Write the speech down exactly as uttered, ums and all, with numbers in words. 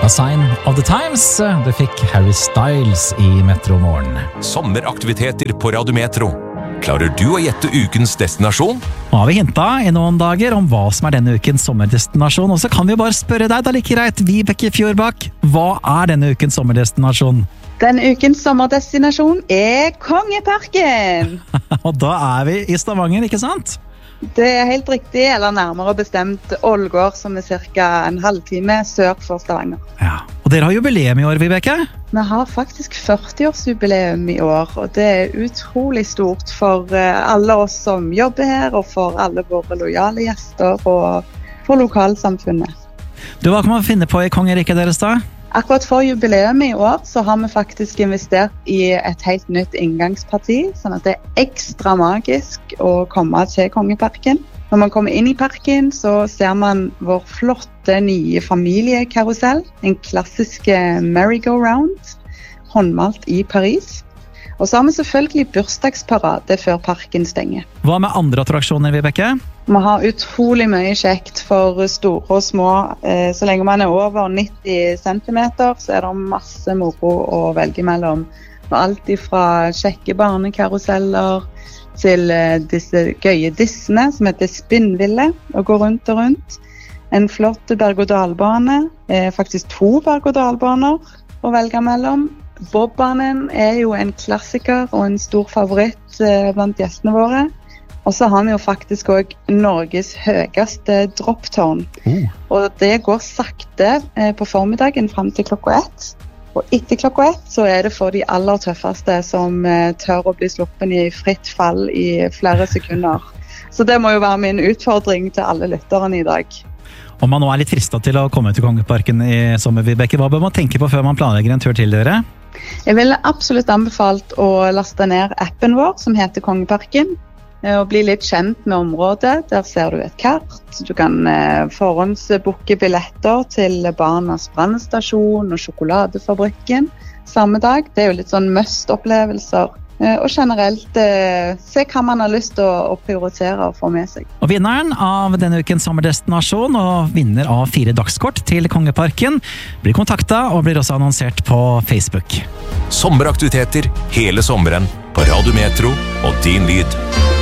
A Sign of the Times. Det fikk Harry Styles i Metro Morgen. Sommeraktiviteter på Radio Metro. Klarer du å gjette ukens destinasjon? Nå har vi hintet i noen dager om hva som er denne ukens sommerdestinasjon, og så kan vi bare spørre deg da like greit, Vibeke Fjordbakk, hva er denne ukens sommerdestinasjon? Denne ukens sommerdestinasjon er Kongeparken! Og da er vi i Stavanger, ikke sant? Det er helt riktig, eller nærmere bestemt Ålgård, som er cirka en halvtime sør for Stavanger. Ja, og dere har jubileum i år, Vibeke? Vi har faktisk førti-årsjubileum i år, og det er utrolig stort for alle oss som jobber her, og for alle våre lojale gjester, og for lokalsamfunnet. Du, hva kan man finne på i kongeriket deres da? Akkurat for jubileum i år så har vi faktisk investert i et helt nytt inngangsparti, sånn at det er ekstra magisk å komme til Kongeparken. Når man kommer inn i parken så ser man vår flotte nye familiekarusell, en klassisk merry-go-round, håndmalt i Paris. Og så har vi selvfølgelig bursdagsparade før parken stenger. Hva med andre attraksjoner, Vibeke? Vi har utrolig mye kjekt for store og små. Så lenge man er over nitti centimeter, så er det masse moro å velge mellom. Alt fra kjekke barnekaruseller til disse gøye dissene, som heter Spinnville, og går rundt og rundt. En flott berg-og-dalbane, faktisk to berg-og-dalbaner å velge mellom. Bobbanen er jo en klassiker og en stor favoritt blant gjestene våre. Og så har vi jo faktisk også Norges høyeste dropptårn. Mm. Og det går sakte på formiddagen frem til klokka ett. Og etter klokka ett så er det for de aller tøffeste som tør å bli sluppen i fritt fall i flere sekunder. Så det må jo være min utfordring til alle lytterne i dag. Om man nå er litt fristet til å komme til Kongeparken i sommer, Vibeke, hva bør man tenke på før man planlegger en tur til dere? Jeg vil absolutt anbefalt å laste ned appen vår som heter Kongeparken, og bli litt kjent med området. Der ser du et kart. Du kan forhåndsboke billetter til Barnas brannstasjon og sjokoladefabrikken samme dag. Det er jo litt sånn must-opplevelser. Og generelt se hva man har lyst til å prioritere og få med seg. Og vinneren av denne ukens sommerdestinasjon og vinner av fire dagskort til Kongeparken blir kontaktet og blir også annonsert på Facebook. Sommeraktiviteter hele sommeren på Radio Metro og Din Lyd.